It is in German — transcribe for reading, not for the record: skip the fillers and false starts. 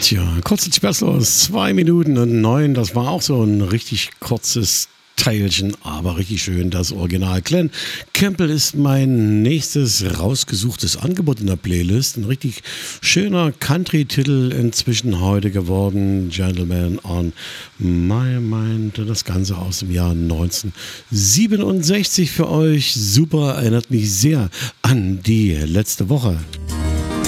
Tja, kurz und schmerzlos, 2 Minuten und 9, das war auch so ein richtig kurzes Teilchen, aber richtig schön, das Original. Glenn Campbell ist mein nächstes rausgesuchtes Angebot in der Playlist. Ein richtig schöner Country-Titel inzwischen heute geworden. Gentleman on My Mind. Das Ganze aus dem Jahr 1967 für euch. Super, erinnert mich sehr an die letzte Woche.